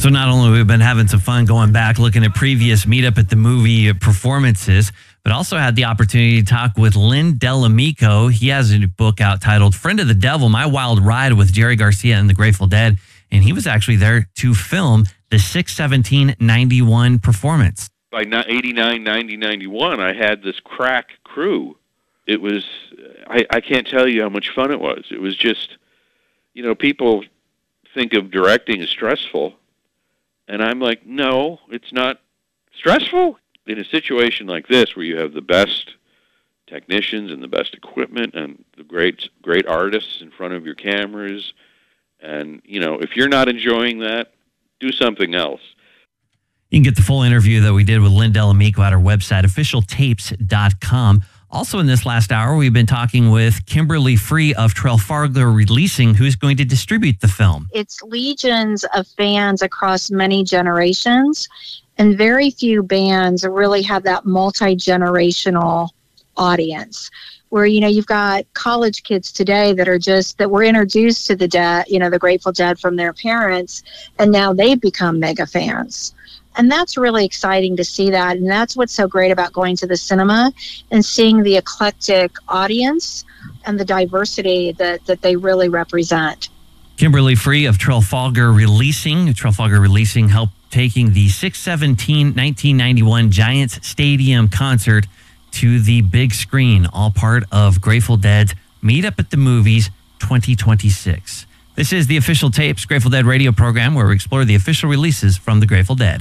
So not only have we been having some fun going back, looking at previous Meet Up at the Movie performances, but also had the opportunity to talk with Lynn Delamico. He has a book out titled Friend of the Devil, My Wild Ride with Jerry Garcia and the Grateful Dead. And he was actually there to film the 6/17/91 performance. By 89, 90, 91, I had this crack crew. It was, I can't tell you how much fun it was. It was just, people think of directing as stressful. And I'm like, no, it's not stressful. In a situation like this where you have the best technicians and the best equipment and the great artists in front of your cameras, and, if you're not enjoying that, do something else. You can get the full interview that we did with Lynn Delamico at our website, officialtapes.com. Also in this last hour, we've been talking with Kimberly Free of Trafalgar Releasing, who's going to distribute the film. It's legions of fans across many generations, and very few bands really have that multi-generational audience where, you've got college kids today that were introduced to the Dead, the Grateful Dead from their parents, and now they've become mega fans. And that's really exciting to see that. And that's what's so great about going to the cinema and seeing the eclectic audience and the diversity that they really represent. Kimberly Free of Trafalgar Releasing. Trafalgar Releasing helped taking the 6/17/1991 Giants Stadium concert to the big screen, all part of Grateful Dead's Meet Up at the Movies 2026. This is the Official Tapes Grateful Dead radio program where we explore the official releases from the Grateful Dead.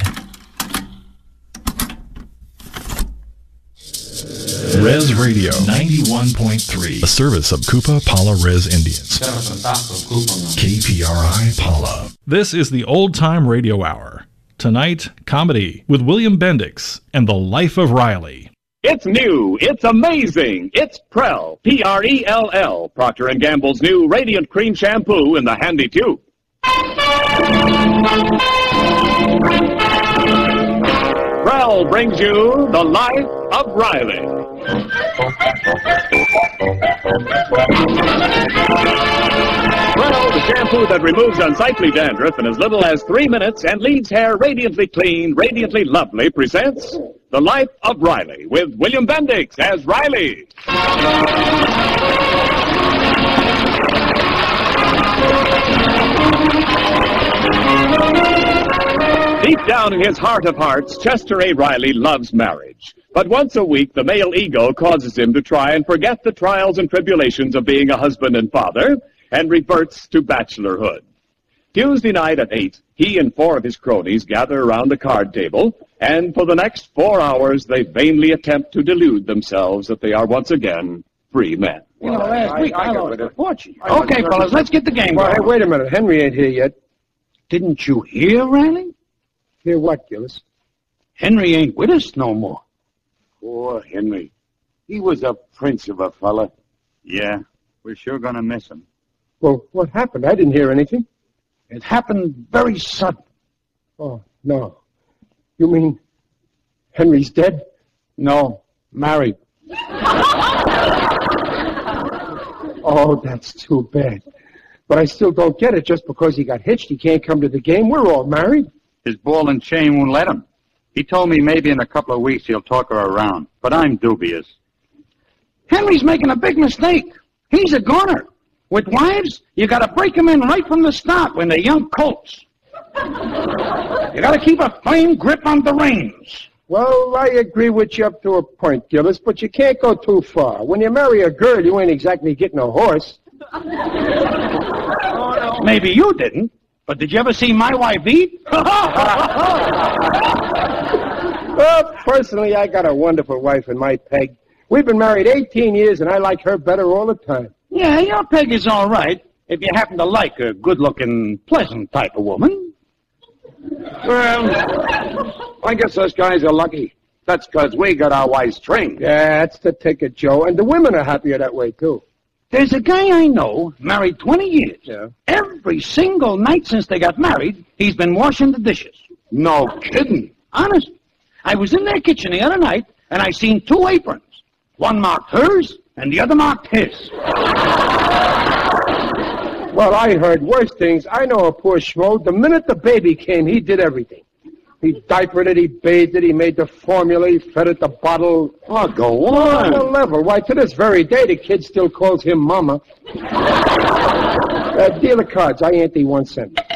Res Radio 91.3, a service of Kupa Pala Res Indians. KPRI Pala. This is the Old Time Radio Hour. Tonight, comedy with William Bendix and The Life of Riley. It's new. It's amazing. It's Prell, P-R-E-L-L, Procter & Gamble's new Radiant Cream Shampoo in the handy tube. Prell brings you The Life of Riley. Prell, the shampoo that removes unsightly dandruff in as little as 3 minutes and leaves hair radiantly clean, radiantly lovely, presents The Life of Riley with William Bendix as Riley. Deep down in his heart of hearts, Chester A. Riley loves marriage. But once a week, the male ego causes him to try and forget the trials and tribulations of being a husband and father, and reverts to bachelorhood. Tuesday night at 8, he and 4 of his cronies gather around the card table, and for the next 4 hours, they vainly attempt to delude themselves that they are once again free men. Last week I lost a fortune. Okay, fellas, let's get the game going. Hey, wait a minute. Henry ain't here yet. Didn't you hear, Riley? Hear what, Gillis? Henry ain't with us no more. Poor Henry. He was a prince of a fella. Yeah, we're sure gonna miss him. Well, what happened? I didn't hear anything. It happened very sudden. Oh, no. You mean Henry's dead? No, married. Oh, that's too bad. But I still don't get it. Just because he got hitched, he can't come to the game. We're all married. His ball and chain won't let him. He told me maybe in a couple of weeks he'll talk her around, but I'm dubious. Henry's making a big mistake. He's a goner. With wives, you got to break them in right from the start when they're young colts. You got to keep a firm grip on the reins. Well, I agree with you up to a point, Gillis, but you can't go too far. When you marry a girl, you ain't exactly getting a horse. Maybe you didn't, but did you ever see my wife eat? Well, personally, I got a wonderful wife in my Peg. We've been married 18 years, and I like her better all the time. Yeah, your Peg is all right, if you happen to like a good-looking, pleasant type of woman. Well, I guess us guys are lucky. That's because we got our wives trained. Yeah, that's the ticket, Joe. And the women are happier that way, too. There's a guy I know, married 20 years. Yeah. Every single night since they got married, he's been washing the dishes. No kidding. Honest. I was in their kitchen the other night, and I seen 2 aprons. One marked hers, and the other marked his. Well, I heard worse things. I know a poor schmo. The minute the baby came, he did everything. He diapered it, he bathed it, he made the formula, he fed it the bottle. Oh, go On on. the level. Why, to this very day, the kid still calls him Mama. Deal the cards. I ante 1 cent.